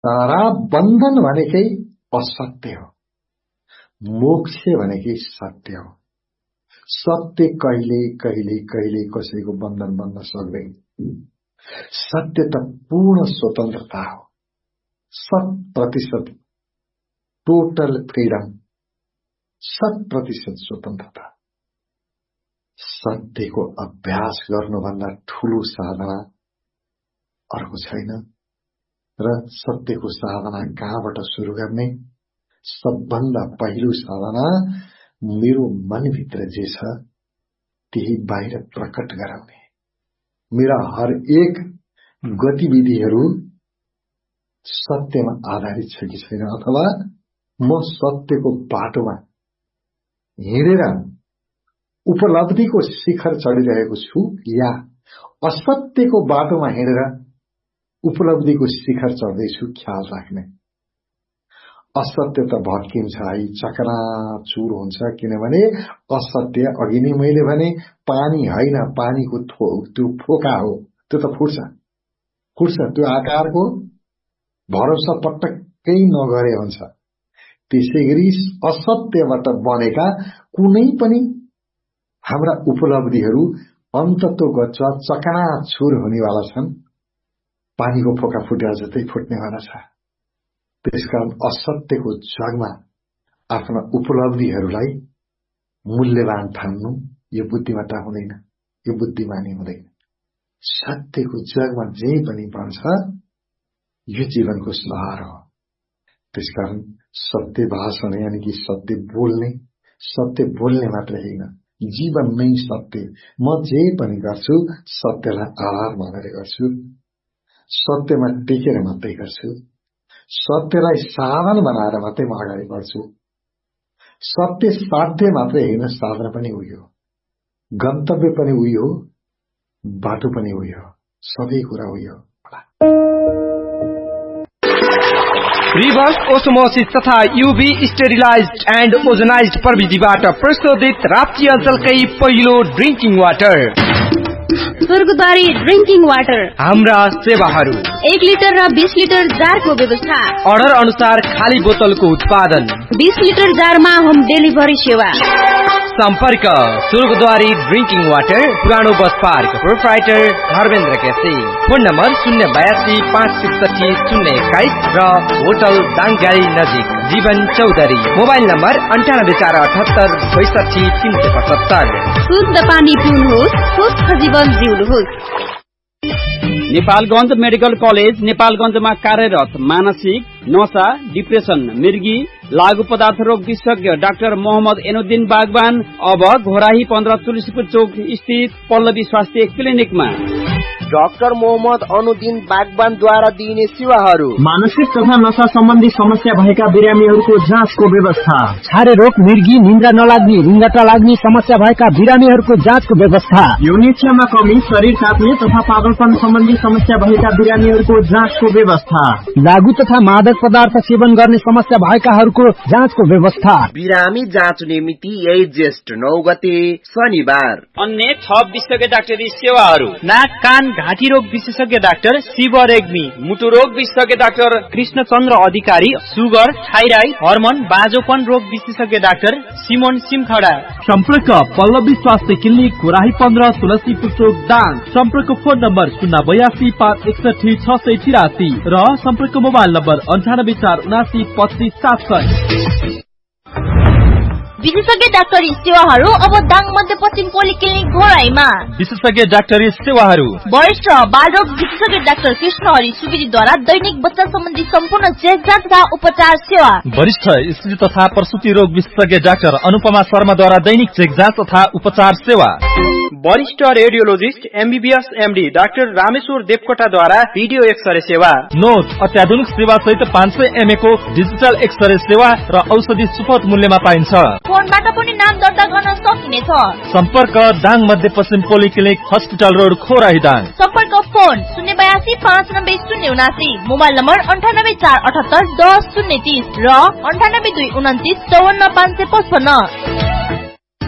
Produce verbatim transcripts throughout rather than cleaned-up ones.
र बन्धन भनेकै असत्य हो, मोक्ष भनेकै सत्य हो। सत्य कहिले कहिले कहिले कसैको बन्धन बन्न सक्दैन। सत्य त पूर्ण स्वतन्त्रता हो, शत प्रतिशत टोटल फ्रीडम, शत प्रतिशत स्वतन्त्रता। सत्यको अभ्यास गर्नुभन्दा ठूलो साधना अर्को छैन। र सत्यको साधना कहाँबाट सुरु गर्ने? सबभन्दा पहिलो साधना मेरो मनभित्र जे छ त्यही बाहिर प्रकट गराउने। मेरा हर एक गतिविधिहरू सत्यमा आधारित छ कि छैन, अथवा म सत्यको बाटोमा हिँडेर उपलब्धिको शिखर चढिरहेको छु या असत्यको बाटोमा हिँडेर उपलब्धिको शिखर चढ्दैछु, ख्याल राख्ने। असत्य त भत्किन्छ है, चकनाचुर हुन्छ। किनभने असत्य अघि नै मैले भने पानी होइन, पानीको थो त्यो फोका हो, त्यो त फुट्छ फुट्छ त्यो आकारको भरोसा पटक्कै नगरे हुन्छ। त्यसैगरी असत्यबाट बनेका कुनै पनि हाम्रा उपलब्धिहरू अन्ततोगत चकनाचुर हुनेवाला छन्, पानीको फोका फुट्या जस्तै फुट्नेवाला छ। त्यसकारण असत्यको जगमा आफ्ना उपलब्धिहरूलाई मूल्यवान ठान्नु यो बुद्धिमत्ता हुँदैन, यो बुद्धिमानी हुँदैन। सत्यको जगमा जे पनि बन्छ यो जीवनको सुधार हो। त्यसकारण सत्य भाषण यानी कि सत्य बोल्ने, सत्य बोल्ने मात्र होइन, जीवन नै सत्य। म जे पनि गर्छु सत्यलाई आधार मानेर गर्छु, सत्यमा टेकेर मात्रै गर्छु, सत्यलाई साधन बनाएर मात्रै म अगाडि बढ्छु। सत्य साध्य मात्रै होइन, साधन पनि उही हो, गन्तव्य पनि उही हो, बाटो पनि उही हो, सबै कुरा उही हो। रिभर्स ओस्मोसिस तथा यूभी स्टेरिलाइज्ड एन्ड ओजोनाइज्ड प्रविधिबाट प्रशोधित राप्ती अञ्चलकै पहिलो ड्रिंकिङ वाटर स्वर्गद्वारी ड्रिंकिङ वाटर। हाम्रा सेवाहरू एक लिटर र बीस लिटर जारको व्यवस्था, अर्डर अनुसार खाली बोतलको उत्पादन, बीस लिटर जारमा होम डेलिभरी सेवा। सम्पर्क स्वर्गद्वारी ड्रिंकिङ वाटर, पुरानो bus park, proprietor Dharmendra KC. Phone number शून्य बयासी पाँच त्रिसठी शून्य एक्काइस र होटल दाङगाडी नजिक जीवन चौधरी। मोबाइल नम्बर अन्ठानब्बे चार अठहत्तर बैसठी तीन सय पचहत्तर। शुद्ध पानी पिउनुहोस्, स्वस्थ जीवन जिउनुहोस्। नेपालगञ्ज मेडिकल कलेज नेपालगञ्जमा कार्यरत मानसिक, नशा, डिप्रेसन, मिर्गी, लागू पदार्थ रोग विशेषज्ञ डाक्टर मोहम्मद एनुद्दिन बागवान अब घोराही पन्ध्र तुलसीपुर चौक स्थित पल्लवी स्वास्थ्य क्लिनिकमा डाक्टर मोहम्मद अनुद्दिन बागवानद्वारा दिइने सेवाहरू: मानसिक तथा नशा सम्बन्धी समस्या भएका बिरामीहरूको जाँचको व्यवस्था, छारे रोग, मिर्गी, निन्द्रा नलाग्ने, रुङ्गटा लाग्ने समस्या भएका बिरामीहरूको जाँचको व्यवस्था, यौन इच्छामा कमी, शरीर काट्ने तथा पागलपन सम्बन्धी समस्या भएका बिरामीहरूको जाँचको व्यवस्था, लागू तथा मादक पदार्थ सेवन गर्ने समस्या भएकाहरूको जाँचको व्यवस्था। बिरामी जाँच्ने मिति यही ज्येष्ठ नौ गते शनिबार। अन्य थप विशेषज्ञ डाक्टरी सेवाहरू: नाक कान घाँटी रोग विशेषज्ञ डाक्टर शिव रेग्मी, मुटु रोग विशेषज्ञ डाक्टर कृष्णचन्द्र अधिकारी, सुगर, थाइराइड, हर्मोन, बाजोपन रोग विशेषज्ञ डाक्टर सिमोन सिमखडा। सम्पर्क पल्लवी स्वास्थ्य क्लिनिक घोराही पन्ध्र तुलसीपुर चौक दाङ। सम्पर्क फोन नम्बर शून्य बयासी पाँच एकसठी छ सय तिरासी र सम्पर्क मोबाइल नम्बर अन्ठानब्बे चार उनासी पच्चिस सात सय। विशेषज्ञ डाक्टरी सेवाहरू अब दाङ मध्यपश्चिम पोलिक्लिनिक घोराईमा। विशेषज्ञ डाक्टरी सेवाहरू: वरिष्ठ बालरोग विशेषज्ञ डाक्टर कृष्ण हरि सुवेदीद्वारा दैनिक बच्चा सम्बन्धी सम्पूर्ण चेक जाँच तथा उपचार सेवा। वरिष्ठ स्त्री तथा प्रसूति रोग विशेषज्ञ डाक्टर अनुपमा शर्माद्वारा दैनिक चेक जाँच तथा उपचार सेवा। वरिष्ठ radiologist MBBS MD doctor Rameshwar देवकोटाद्वारा video x-ray सेवा। नोट अत्याधुनिक सेवा सहित पाँच सय एमए को डिजिटल एक्सरे सेवा र औषधि सुपथ मूल्यमा पाइन्छ। फोनबाट पनि नाम दर्ता गर्न सकिनेछ। सम्पर्क दाङ मध्यपश्चिम पोलिक्लिनिक हस्पिटल रोड खोराही दाङ। सम्पर्क फोन शून्य बयासी पाँच नब्बे शून्य उनासी, मोबाइल नम्बर अन्ठानब्बे चार अठहत्तर दस शून्य तीस र अन्ठानब्बे दुई उन्तिस चौवन्न पाँच सय पचपन्न।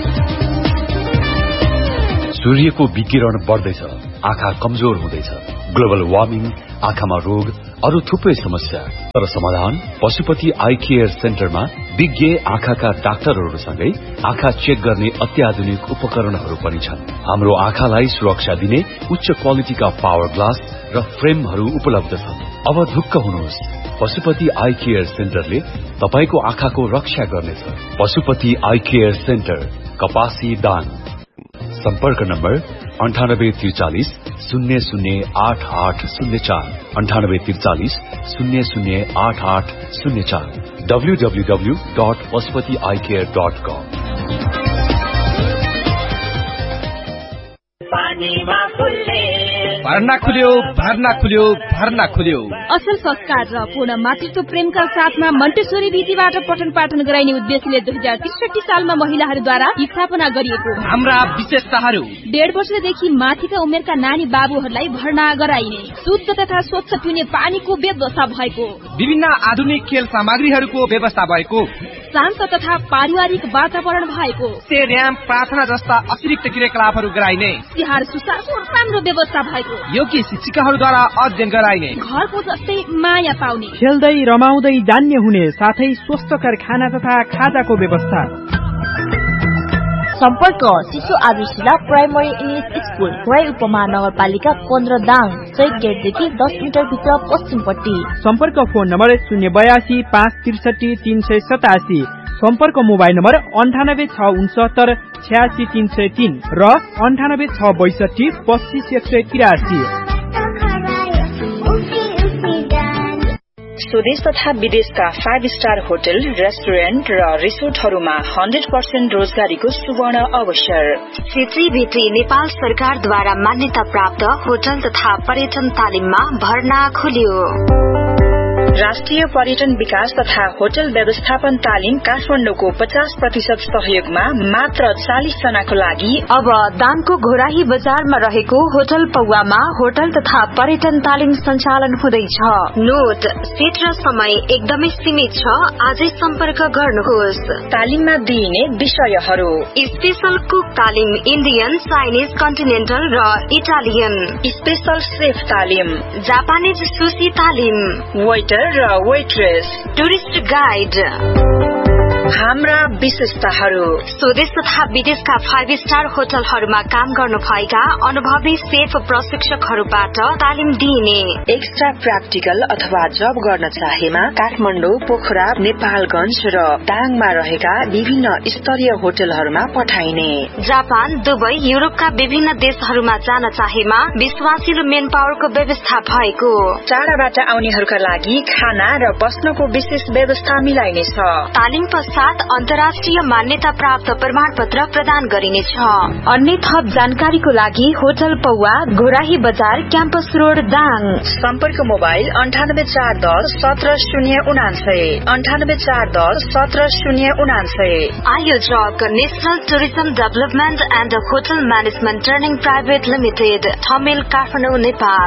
सूर्यको विकिरण बढ्दैछ, आँखा कमजोर हुँदैछ, ग्लोबल वार्मिङ, आँखामा रोग, अरू थुप्रै समस्या। तर समाधान पशुपति आई केयर सेन्टरमा विज्ञ आँखाका डाक्टरहरूसँगै आँखा चेक गर्ने अत्याधुनिक उपकरणहरू पनि छन्। हाम्रो आँखालाई सुरक्षा दिने उच्च क्वालिटीका पावर ग्लास र फ्रेमहरू उपलब्ध छन्। अब ढुक्क हुनुहोस्, पशुपति आई केयर सेन्टरले तपाईको आँखाको रक्षा गर्नेछ। पशुपति आई केयर सेन्टर, कपासी दाङ। सम्पर्क नम्बर अन्ठानब्बे त्रिचालिस शून्य शून्य आठ आठ शून्य चार अन्ठानब्बे त्रिचालिस शून्य शून्य आठ आठ शून्य चार W W W dot Pashupati I care dot कम। भर्ना खुल्यो, भर्ना खुल्यो, भर्ना खुल्यो। असल संस्कार र पूर्ण मातृत्व प्रेमका साथमा मन्टेश्वरी विधिबाट पठन पाठन गराइने उद्देश्यले दुई हजार त्रिसठी सालमा महिलाहरूद्वारा स्थापना गरिएको हाम्रा विशेषताहरू: डेढ वर्षदेखि माथिका उमेरका नानी बाबुहरूलाई भर्ना गराइने, शुद्ध तथा स्वच्छ पिउने पानीको व्यवस्था भएको, विभिन्न आधुनिक खेल सामग्रीहरूको व्यवस्था भएको, शान्त तथा पारिवारिक वातावरण भएको, स्टेडियम, प्रार्थना जस्ता अतिरिक्त क्रियाकलापहरू गराइने, तिहार सुसारको राम्रो व्यवस्था भएको, योग्य शिक्षिकाहरूद्वारा अध्ययन गराइने, घरको जस्तै माया पाउने, खेल्दै रमाउँदै जान्ने हुने साथै स्वस्थकर खाना तथा खाजाको व्यवस्था। सम्पर्क शिशु आदिशिला प्राइमरी इङ्ग्लिस स्कुल, राई उपमा नगरपालिका पन्ध्र दाङ, चैक गेटदेखि दस मिटर भित्र पश्चिमपट्टि। सम्पर्क फोन नम्बर शून्य बयासी पाँच त्रिसठी तीन सय सतासी। सम्पर्क मोबाइल नम्बर अन्ठानब्बे छ उनसत्तर छ्यासी तीन सय तीन र अन्ठानब्बे छ बैसठी पच्चिस एक सय तिरासी। स्वदेश तथा विदेशका फाइभ स्टार होटल, रेस्टुरेन्ट र रिसोर्टहरूमा हन्ड्रेड पर्सेन्ट रोजगारीको सुवर्ण अवसर। क्षेत्रीय भित्री नेपाल सरकारद्वारा मान्यता प्राप्त होटल तथा पर्यटन तालिममा भर्ना खुल्यो। राष्ट्रिय पर्यटन विकास तथा होटल व्यवस्थापन तालिम काठमाडौँको पचास प्रतिशत सहयोगमा मात्र चालिस जनाको लागि अब दाङको घोराही बजारमा रहेको होटल पौवामा होटल तथा पर्यटन तालिम सञ्चालन हुँदैछ। नोट, सीट र समय एकदमै सीमित छ, आजै सम्पर्क गर्नुहोस्। तालिममा दिइने विषयहरू: स्पेशल कुक तालिम, इन्डियन, चाइनिज, कन्टिनेन्टल र इटालियन। स्पेशल सेफ तालिम, जापानिज सुशी तालिम, वेटर र वेट्रेस, टुरिस्ट गाइड। हाम्रा विशेषताहरू: स्वदेश तथा विदेशका फाइभ स्टार होटलहरूमा काम गर्नु भएका अनुभवी सेफ प्रशिक्षकहरूबाट तालिम दिइने। एक्स्ट्रा प्र्याक्टिकल अथवा जब गर्न चाहेमा काठमाडौँ, पोखरा, नेपालगञ्ज र दाङमा रहेका विभिन्न स्तरीय होटलहरूमा पठाइने। जापान, दुबई, युरोपका विभिन्न देशहरूमा जान चाहेमा विश्वासिलो मेन पावरको व्यवस्था भएको। टाढाबाट आउनेहरूका लागि खाना र बस्नको विशेष व्यवस्था मिलाइनेछ। तालिम पश्चात अन्तर्राष्ट्रिय मान्यता प्राप्त प्रमाण पत्र प्रदान गरिनेछ। अन्य थप जानकारीको लागि होटल पौवा, घोराही बजार, क्याम्पस रोड, दाङ। सम्पर्क मोबाइल अन्ठानब्बे चार दस सत्र शून्य उनान्सय अन्ठानब्बे चार दस सत्र शून्य उनान्सय। आयोजक national tourism development and hotel management training private limited, Thamel, Kathmandu, Nepal.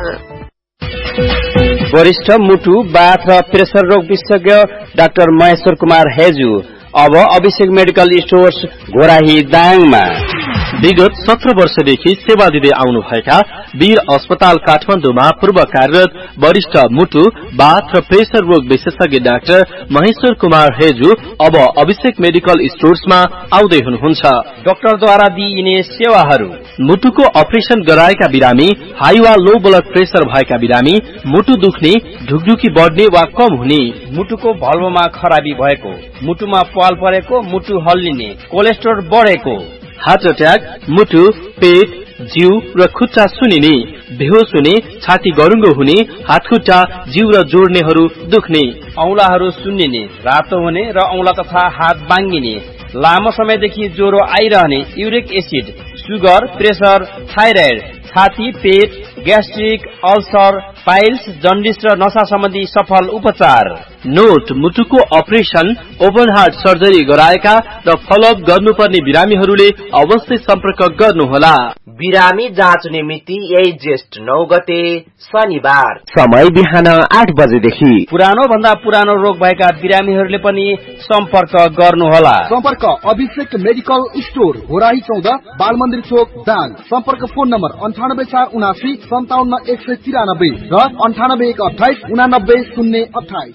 वरिष्ठ मुटु, बाथ र प्रेसर रोग विशेषज्ञ डाक्टर महेश्वर कुमार हेजु अब अभिषेक मेडिकल स्टोर्स घोराही दाङमा। विगत सत्र वर्षदेखि सेवा दिँदै आउनु भएका वीर अस्पताल काठमाडौँमा पूर्व कार्यरत वरिष्ठ मुटु, बाथ र प्रेसर रोग विशेषज्ञ डाक्टर महेश्वर कुमार हेजु अब अभिषेक मेडिकल स्टोर्समा आउँदै हुनुहुन्छ। डाक्टरद्वारा दिइने सेवाहरू: मुटुको अपरेसन गराएका बिरामी, हाई वा लो ब्लड प्रेसर भएका बिरामी, मुटु दुख्ने, ढुकढुकी बढ्ने वा कम हुने, मुटुको भल्भमा खराबी भएको, मुटुमा पाल परेको, मुटु हल्लिने, कोलेस्ट्रोल बढेको, हार्ट अट्याक, मुटु, पेट, जिउ र खुट्टा सुनिने, बेहोस हुने, छाती गरुङ्गो हुने, हातखुट्टा, जिउ र जोड्नेहरू दुख्ने, औंलाहरू सुन्निने, रातो हुने र औंला तथा हात बाङ्गिने, लामो समयदेखि ज्वरो आइरहने, uric acid, sugar, pressure, thyroid, छाती, पेट, ग्यास्ट्रिक, अल्सर, पाइल्स, जन्डिस र नशा सम्बन्धी सफल उपचार। नोट, मुटुको अपरेसन, ओपन हार्ट सर्जरी गराएका र फलोअप गर्नुपर्ने बिरामीहरूले अवश्य सम्पर्क गर्नुहोला। बिरामी जाँच्ने मिति यही ज्येष्ठ नौ गते शनिबार, समय बिहान आठ बजेदेखि। पुरानो भन्दा पुरानो रोग भएका बिरामीहरूले पनि सम्पर्क गर्नुहोला। सम्पर्क अभिषेक मेडिकल स्टोर, होराही चौध, बाल मन्दिर चोक, दाङ। सम्पर्क फोन नम्बर अन्ठानब्बे चार उनासी सन्ताउन्न एक सय तिरानब्बे र अन्ठानब्बे एक अठाइस उनानब्बे शून्य अठाइस।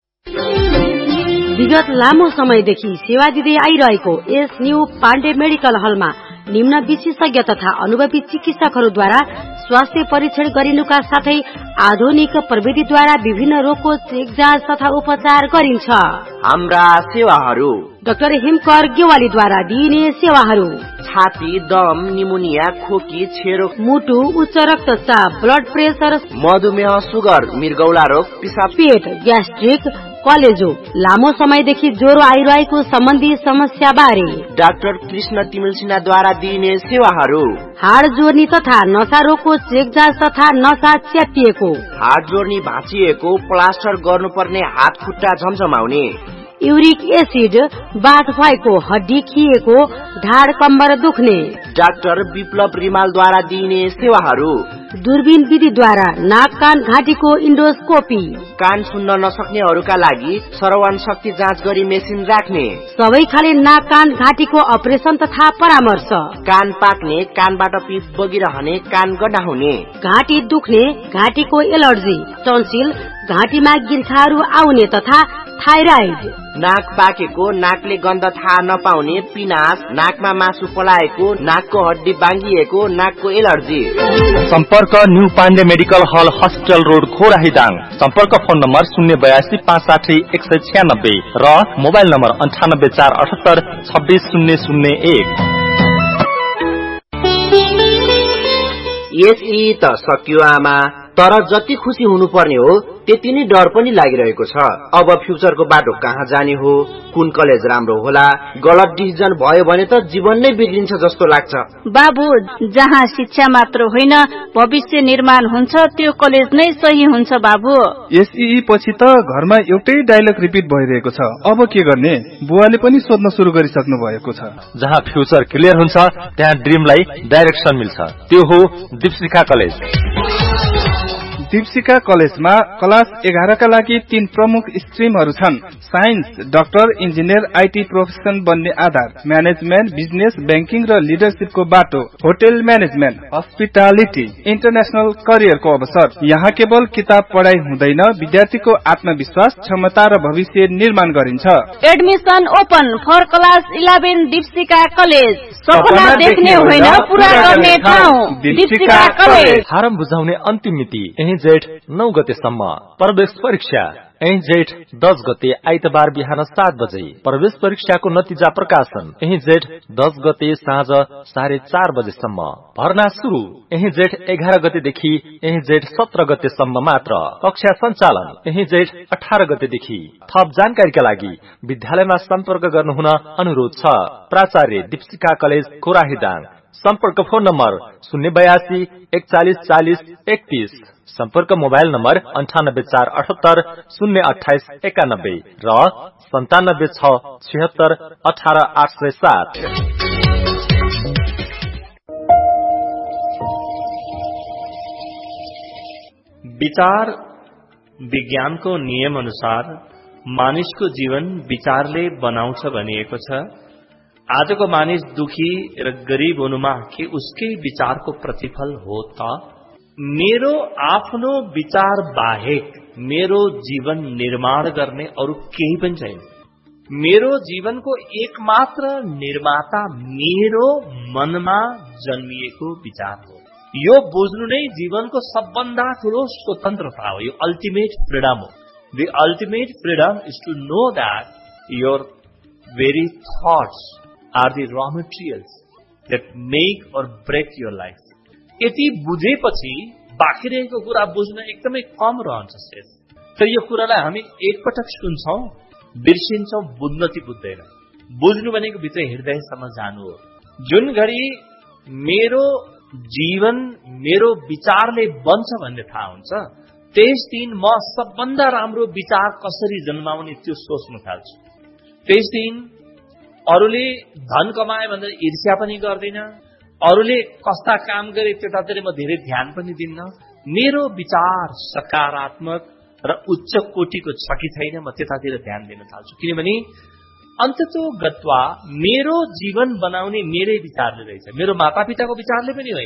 विगत लामो समयदेखि सेवा दिँदै आइरहेको एस न्यू पाण्डे मेडिकल हलमा निम्न विशेषज्ञ तथा अनुभवी चिकित्सकहरूद्वारा स्वास्थ्य परीक्षण गरिनुका साथै आधुनिक प्रविधिद्वारा विभिन्न रोगको चेक जाँच तथा उपचार गरिन्छ। हाम्रा सेवाहरू: डाक्टर हिमकर गेवालीद्वारा दिइने सेवाहरू: छाती, दम, निमोनिया, खोकी, छेरो, मुटु, उच्च रक्तचाप, ब्लड प्रेसर, मधुमेह, सुगर, मृगौला रोग, पिसाब, पेट, ग्यास्ट्रिक, कलेजो, लामो समयदेखि ज्वरो आइरहेको सम्बन्धी समस्या बारे डाक्टर कृष्ण तिमिल सिन्हाद्वारा दिइने सेवाहरू: हाड जोर्नी तथा नसा रोगको चेक जाँच तथा नसा च्यापिएको, हाड जोर्नी भाँचिएको, प्लास्टर गर्नुपर्ने हात खुट्टा झमझमाउने, युरिक एसिड, बाथ भएको, हड्डी खिएको, ढाड कम्बर दुख्ने, डाक्टर विप्लव रिमालद्वारा दिइने सेवाहरू: दूरबीन विधिद्वारा नाक कान घाँटीको इन्डोस्कोपी, कान सुन्न नसक्नेहरूका लागि श्रवण शक्ति जाँच गरी मेसिन राख्ने, सबै खाले नाक कान घाँटीको अपरेसन तथा परामर्श, कान पाक्ने, कानबाट पिप बगिरहने, कान गड्डा हुने, घाँटी दुख्ने, घाँटीको एलर्जी, टन्सिल, घाँटीमा गिर्खाहरू आउने तथा थाइराइड, नाक पाकेको, नाकले गन्ध थाहा नपाउने, पिनास, नाकमा मासु पलाएको, नाकको हड्डी बाङ्गिएको, नाकको एलर्जी। सम्पर्क न्यू पाण्डे मेडिकल हल, हस्पिटल रोड, खोराही दाङ। सम्पर्क फोन नम्बर शून्य बयासी पाँच साठी एक सय छ्यानब्बे र मोबाइल नम्बर अन्ठानब्बे चार अठहत्तर छब्बिस शून्य शून्य एक। यसै त सकियो आमा, तर जति खुसी हुनुपर्ने हो त्यति नै डर पनि लागिरहेको छ। अब फ्युचरको बाटो कहाँ जाने हो, कुन कलेज राम्रो होला, गलत डिसिजन भयो भने त जीवन नै बिग्रिन्छ जस्तो लाग्छ। बाबु, जहाँ शिक्षा मात्र होइन भविष्य निर्माण हुन्छ त्यो कलेज नै सही हुन्छ बाबु। एसई पछि त घरमा एउटै डायलग रिपिट भइरहेको छ, अब के गर्ने? बुवाले पनि सोध्न सुरु गरिसक्नु भएको छ। जहाँ फ्युचर क्लियर हुन्छ त्यहाँ ड्रिमलाई डाइरेक्सन मिल्छ, त्यो हो दीपशिखा कलेज। दीपशिखा कलेजमा क्लास एघारका लागि तीन प्रमुख स्ट्रिमहरू छन्: science, doctor, engineer, IT profession बन्ने आधार, म्यानेजमेन्ट, बिजनेस, ब्याङ्किङ र लिडरसिपको बाटो, होटेल म्यानेजमेन्ट, हस्पिटालिटी, इन्टरनेशनल करियरको अवसर। यहाँ केवल किताब पढाइ हुँदैन, विद्यार्थीको आत्मविश्वास, क्षमता र भविष्य निर्माण गरिन्छ। Admission open for class eleven Deepshikha college. सपना देख्ने होइन पूरा गर्ने ठाउँ दीपशिखा कलेज। फारम बुझाउने अन्तिम मिति यही जेठ नौ गतेसम्म। प्रवेश परीक्षा यही जेठ दस गते आइतबार बिहान सात बजे। प्रवेश परीक्षाको नतिजा प्रकाशन यही जेठ दस गते साँझ साढे चार बजेसम्म। भर्ना सुरु यही जेठ एघार गतेदेखि यही जेठ सत्र गतेसम्म मात्र। कक्षा सञ्चालन यही जेठ अठार गतेदेखि। थप जानकारीका लागि विद्यालयमा सम्पर्क गर्नुहुन अनुरोध छ। प्राचार्य दीपशिखा कलेज, खोराही दाङ। सम्पर्क फोन नम्बर शून्य बयासी एकचालिस चालिस एकतीस। सम्पर्क मोबाइल नम्बर अन्ठानब्बे चार अठहत्तर शून्य अठाइस एकानब्बे र सन्तानब्बे छ छिहत्तर अठार आठ सय सात। विचार विज्ञानको नियम अनुसार मानिसको जीवन विचारले बनाउँछ भनिएको छ। आजको मानिस दुखी र गरीब हुनुमा के उसकै विचारको प्रतिफल हो त? मेरो आफ्नो विचार बाहेक मेरो जीवन निर्माण गर्ने अरू केही पनि छैन। मेरो जीवनको एकमात्र निर्माता मेरो मनमा जन्मिएको विचार हो। यो बुझ्नु नै जीवनको सबभन्दा ठूलो स्वतन्त्रता हो। यो अल्टिमेट फ्रिडम हो। The ultimate freedom is to know that your very thoughts are the raw materials that make or break your life. यति बुझेपछि बाँकी रहेको कुरा बुझ्न एकदमै कम रहन्छ शेष। तर यो कुरालाई हामी एकपटक सुन्छौं, बिर्सिन्छौं, बुझ्न ती बुझ्दैन। बुझ्नु भनेको भित्र हृदयसम्म जानु हो। जुन घडी मेरो जीवन मेरो विचारले बन्छ भन्ने थाहा हुन्छ, त्यस दिन म सबभन्दा राम्रो विचार कसरी जन्माउने त्यो सोच्न थाल्छु। त्यस दिन अरूले धन कमाए भनेर ईर्ष्या पनि गर्दिन, अरूले कस्ता काम गरे त्यतातिर म धेरै ध्यान पनि दिन्न। मेरो विचार सकारात्मक र उच्च कोटिको छ कि छैन म त्यतातिर ध्यान दिन थाल्छु। किनभने अन्ततो गत्वा मेरो जीवन बनाउने मेरै विचारले रहेछ, मेरो मातापिताको विचारले पनि होइन।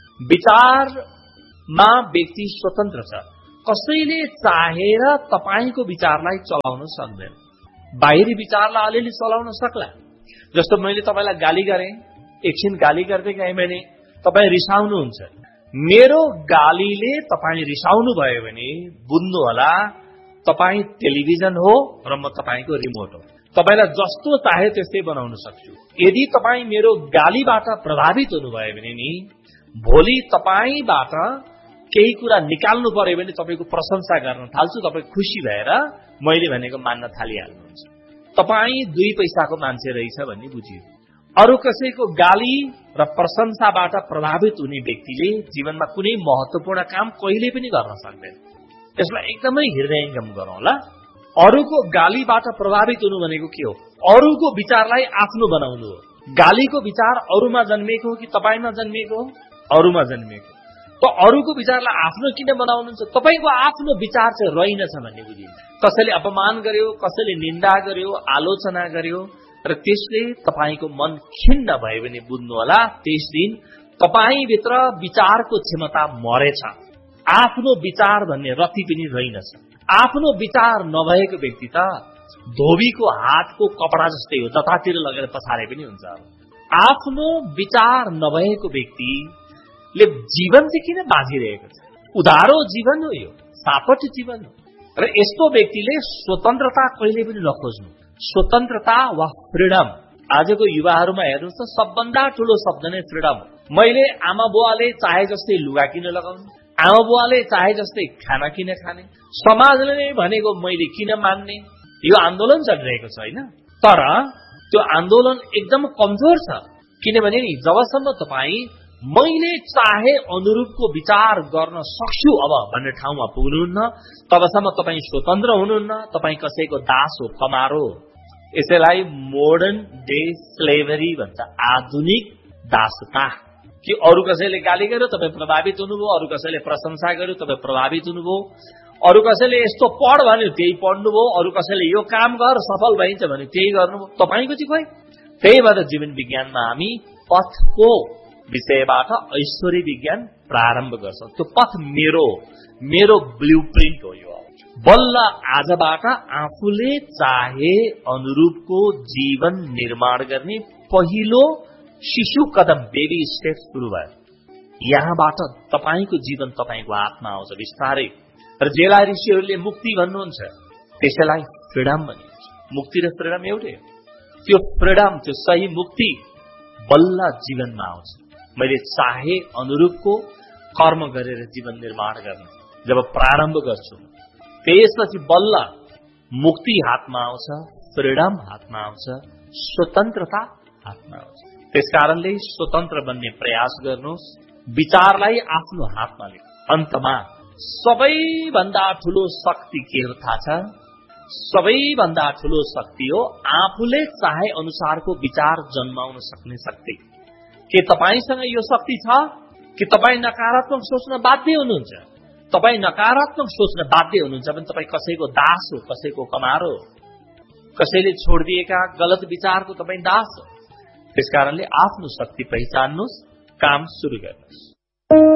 विचारमा व्यक्ति स्वतन्त्र छ, कसैले चाहेर तपाईको विचारलाई चलाउन सक्दैन। बाहिरी विचारलाई अलिअलि चलाउन सक्ला। जस्तो मैले तपाईलाई गाली गरे, एकछिन गाली गर्दै गएँ भने तपाई रिसाउनुहुन्छ। मेरो गालीले तपाई रिसाउनु भयो भने बुझ्नु होला तपाई टेलिभिजन हो र म तपाईको रिमोट हो। तपाईलाई जस्तो चाहे त्यस्तै बनाउन सक्छु। यदि तपाई मेरो गालीबाट प्रभावित हुनुभयो भने नि भोलि तपाईबाट केही कुरा निकाल्नु पर्यो भने तपाईको प्रशंसा गर्न थाल्छु, तपाई खुसी भएर मैले भनेको मान्न थालिहाल्नुहुन्छ। तपाई दुई पैसाको मान्छे रहेछ भन्ने बुझियो। अरू कसैको गाली र प्रशंसाबाट प्रभावित हुने व्यक्तिले जीवनमा कुनै महत्त्वपूर्ण काम कहिले पनि गर्न सक्दैन। यसलाई एकदमै हृदयंगम गरौँ ल। अरूको गालीबाट प्रभावित हुनु भनेको के हो? अरूको विचारलाई आफ्नो बनाउनु हो। गालीको विचार अरूमा जन्मेको हो कि तपाईमा जन्मेको हो? अरूमा जन्मेको। त अरूको विचारलाई आफ्नो किन बनाउनुहुन्छ? तपाईको आफ्नो विचार चाहिँ रहेनछ भन्ने बुझिन्छ। कसैले अपमान गर्यो, कसैले निन्दा गर्यो, आलोचना गर्यो र त्यसले तपाईको मन खिन्न भयो भने बुझ्नु होला त्यस दिन तपाईभित्र विचारको क्षमता मरेछ। आफ्नो विचार भन्ने रति पनि रहेनछ। आफ्नो विचार नभएको व्यक्ति त धोबीको हातको कपडा जस्तै हो, जतातिर लगेर पछारे पनि हुन्छ। आफ्नो विचार नभएको व्यक्तिले जीवन चाहिँ किन बाँचिरहेको छ? उधारो जीवन हो, यो सापट जीवन हो। र यस्तो व्यक्तिले स्वतन्त्रता कहिले पनि नखोज्नु। स्वतन्त्रता वा फ्रिडम, आजको युवाहरूमा हेर्नुहोस् त सबभन्दा ठूलो शब्द नै फ्रिडम हो। मैले आमा बुवाले चाहे जस्तै लुगा किन लगाउने, आमा बुवाले चाहे जस्तै खाना किन खाने, समाजले नै भनेको मैले किन मान्ने, यो आन्दोलन चलिरहेको छ होइन। तर त्यो आन्दोलन एकदम कमजोर छ। किनभने नि जबसम्म तपाई मैले चाहे अनुरूपको विचार गर्न सक्छु अब भन्ने ठाउँमा पुग्नुहुन्न तबसम्म तपाई स्वतन्त्र हुनुहुन्न। तपाई कसैको दास हो, कमारो हो। यसैलाई मोडर्न डे स्लेभरी भन्छ, आधुनिक दासता। कि अरू कसैले गाली गर्यो तपाई प्रभावित हुनुभयो, अरू कसैले प्रशंसा गर्यो तपाई प्रभावित हुनुभयो, अरू कसैले यस्तो पढ भन्यो त्यही पढ्नुभयो, अरू कसैले यो काम गर सफल भइन्छ भने त्यही गर्नुभयो। तपाईको चाहिँ खोइ। त्यही भएर जीवन विज्ञानमा हामी पथको विषयबाट ऐश्वर्य विज्ञान प्रारम्भ गर्छौं। त्यो पथ मेरो मेरो ब्लुप्रिन्ट हो। यो बल्ल आजबाट आफूले चाहे अनुरूपको जीवन निर्माण गर्ने पहिलो शिशु कदम, बेबी स्टेप सुरु भयो। यहाँबाट तपाईको जीवन तपाईको हातमा आउँछ बिस्तारै। र जेलाई ऋषिहरूले मुक्ति भन्नुहुन्छ त्यसैलाई फ्रिडम भनिन्छ। मुक्ति र फ्रिडम एउटै हो। त्यो फ्रिडम, त्यो सही मुक्ति बल्ल जीवनमा आउँछ। मैले चाहे अनुरूपको कर्म गरेर जीवन निर्माण गर्न जब प्रारम्भ गर्छु त्यसपछि बल्ल मुक्ति हातमा आउँछ, फ्रिडम हातमा आउँछ, स्वतन्त्रता हातमा आउँछ। त्यसकारणले स्वतन्त्र बन्ने प्रयास गर्नुहोस्, विचारलाई आफ्नो हातमा लिनु। अन्तमा सबैभन्दा ठूलो शक्ति के हो थाहा छ? सबैभन्दा ठूलो शक्ति हो आफूले चाहे अनुसारको विचार जन्माउन सक्ने शक्ति। के तपाईसँग यो शक्ति छ कि तपाई नकारात्मक सोच्न बाध्य हुनुहुन्छ? तपाई नकारात्मक सोच्न बाध्य हुनुहुन्छ भने तपाई कसैको दास हो, कसैको कमारो हो, कसैले छोडिदिएका गलत विचारको तपाई दास हो। त्यसकारणले आफ्नो शक्ति पहिचान्नुहोस्, काम सुरु गर्नुहोस्।